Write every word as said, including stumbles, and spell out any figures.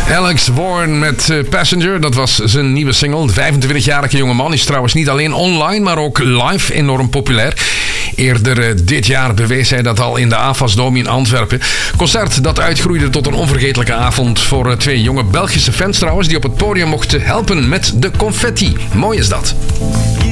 Alex Warren met uh, Passenger, dat was zijn nieuwe single. De vijfentwintigjarige jongeman is trouwens niet alleen online, maar ook live enorm populair. Eerder uh, dit jaar bewees hij dat al in de A F A S-Dome in Antwerpen. Concert dat uitgroeide tot een onvergetelijke avond voor uh, twee jonge Belgische fans trouwens, die op het podium mochten helpen met de confetti. Mooi is dat.